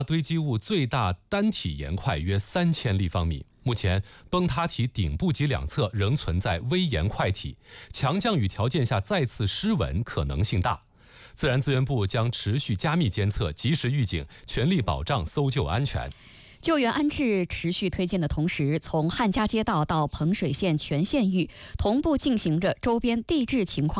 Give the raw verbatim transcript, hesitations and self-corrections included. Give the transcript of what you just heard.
堆积物最大单体岩块约三千立方米。目前，崩塌体顶部及两侧仍存在微岩块体，强降雨条件下再次失稳可能性大。自然资源部将持续加密监测，及时预警，全力保障搜救安全。 救援安置持续推进的同时，从汉家街道到彭水县全县域，同步进行着周边地质情况